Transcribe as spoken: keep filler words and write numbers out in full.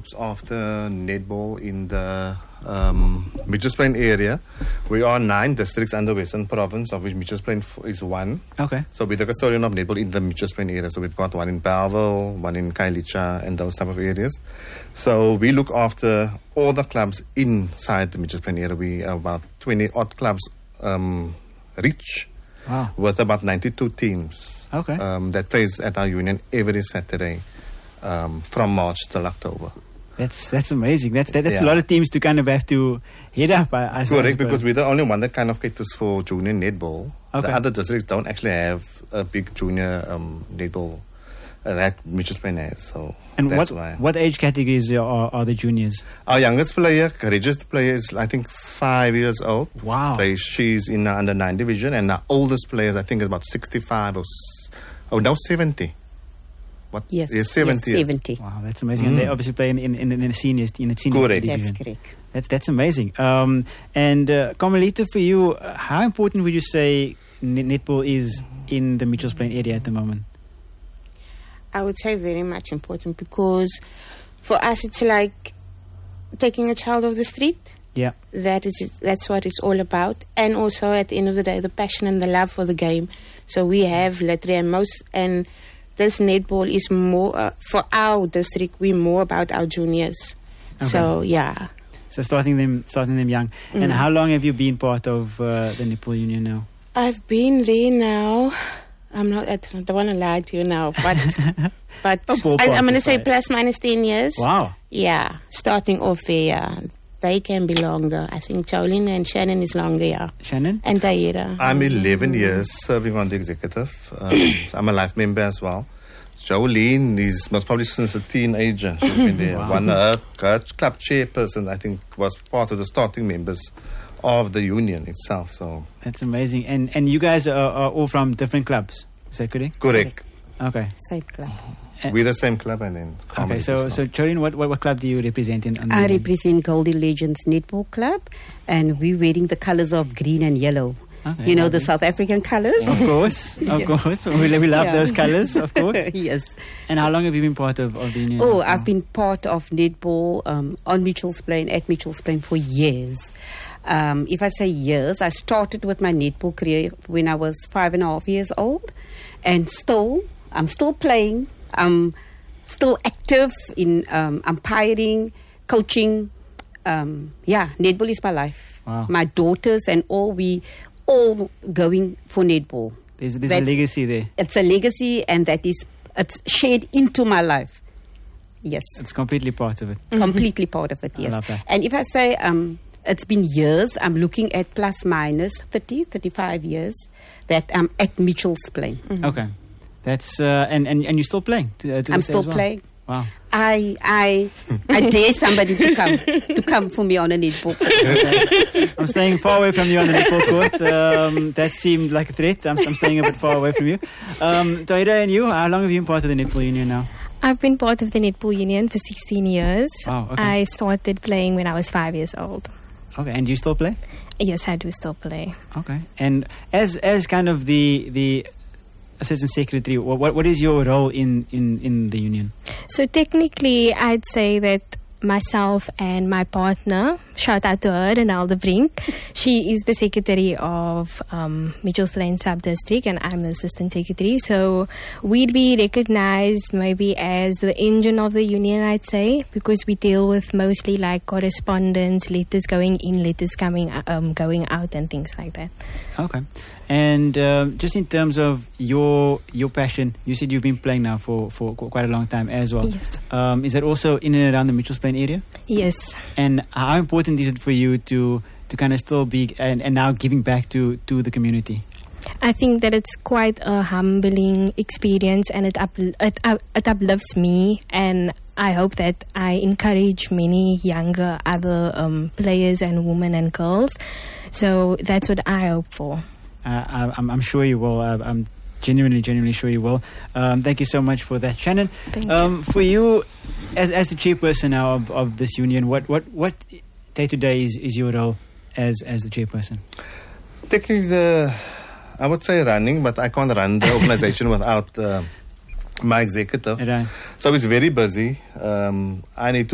looks after netball in the um, Mitchells Plain area. We are nine districts under Western Province, of which Mitchells Plain f- is one. Okay. So we're the custodian of netball in the Mitchells Plain area. So we've got one in Bellville, one in Kailicha, and those type of areas. So we look after all the clubs inside the Mitchells Plain area. We have about twenty odd clubs um, reach, Wow. with about ninety-two teams. Okay. Um, that plays at our union every Saturday um, from March till October. That's that's amazing. That's that, that's Yeah. a lot of teams to kind of have to head up. I, I Correct, suppose. because we're the only one that kind of caters for junior netball. Okay. The other districts don't actually have a big junior um, netball uh, that Mitchells Plain has. So And that's what why. what age categories are, are the juniors? Our youngest player, registered player, is I think five years old. Wow. They, she's in the under nine division, and our oldest player is I think is about sixty-five or s- oh now seventy. What? Yes, Yes, seventy. yes, years. seventy. Wow, that's amazing. And they Mm. obviously play in in, in, in the seniors in the senior Correct. That's division. correct. That's that's amazing. Um, and uh, Carmelita, for you, uh, how important would you say net- netball is in the Mitchells Plain area at the moment? I would say very much important, because for us it's like taking a child off the street. Yeah. That is that's what it's all about, and also at the end of the day, the passion and the love for the game. So we have literally and most and this netball is more uh, for our district. We're more about our juniors. Okay. So yeah. So starting them starting them young. And Mm. how long have you been part of uh, the netball union now? I've been there now. I'm not. I don't want to lie to you now, but but A ballpark I, I'm going to is say fine. plus minus ten years. Wow. Yeah, starting off there. Yeah. They can be longer. I think Jolene and Shannon is longer. Yeah, Shannon? and Tahira. I'm eleven years serving on the executive. Um, so I'm a life member as well. Jolene is most probably since a teenager. She's been there. Wow. One her, her club chairperson, I think, was part of the starting members of the union itself. So That's amazing. And and you guys are, are all from different clubs. Is that correct? correct. Okay. Same club. Uh, We're the same club, and then Okay, Carmelita so as well. so Jolene, what, what what club do you represent in? on the I union? represent Goldie Legends Netball Club, and we're wearing the colours of green and yellow. Okay, You know, the lovely. South African colours? Of course, of Yes. course. We, we love Yeah. those colours, of course. Yes. And how long have you been part of, of the union? Oh, now? I've been part of netball um, on Mitchells Plain, at Mitchells Plain for years. Um, if I say years, I started with my netball career when I was five and a half years old, and still, I'm still playing. I'm still active in um, umpiring, coaching. Um, yeah, netball is my life. Wow. My daughters and all, we all going for netball. There's, there's a That's- legacy there. It's a legacy, and that is it's shared into my life. Yes, It's completely part of it. completely part of it. I Yes, love that. and if I say um, it's been years, I'm looking at plus minus thirty, thirty-five years that I'm at Mitchells Plain. Okay. That's uh, and, and and you're still playing. To, uh, to I'm this day still as well? playing. Wow. I I I dare somebody to come to come for me on a netball court. I'm staying far away from you on the netball court. Um, that seemed like a threat. I'm, I'm staying a bit far away from you. Um, Tahira, and you, how long have you been part of the netball union now? I've been part of the netball union for sixteen years. Wow, okay. I started playing when I was five years old. Okay, and do you still play? Yes, I do still play. Okay, and as as kind of the the assistant secretary, what what, what is your role in, in, in the union? So technically, I'd say that myself and my partner, shout out to her, Renal de Brink, she is the secretary of um, Mitchells Plain Sub-District, and I'm the assistant secretary. So we'd be recognized maybe as the engine of the union, I'd say, because we deal with mostly like correspondence, letters going in, letters coming, um, going out, and things like that. Okay, and um, just in terms of your your passion, you said you've been playing now for, for qu- quite a long time as well. Yes. Um, is that also in and around the Mitchells Plain area? Yes. And how important is it for you to to kind of still be and, and now giving back to, to the community? I think that it's quite a humbling experience, and it up, it, up, it uplifts me, and I hope that I encourage many younger other um, players and women and girls. So that's what I hope for. Uh, I, I'm, I'm sure you will. I, I'm genuinely, genuinely sure you will. Um, thank you so much for that, Shannon. Thank um, For you, as as the chairperson now of, of this union, what what what day to day is is your role as as the chairperson? Technically, the, I would say running, but I can't run the organization without uh, my executive. Right. So it's very busy. Um, I need to